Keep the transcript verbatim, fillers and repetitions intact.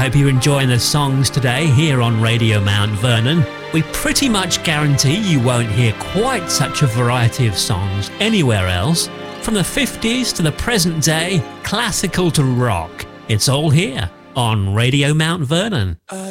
hope you're enjoying the songs today here on Radio Mount Vernon. We pretty much guarantee you won't hear quite such a variety of songs anywhere else. From the fifties to the present day, classical to rock, it's all here on Radio Mount Vernon. I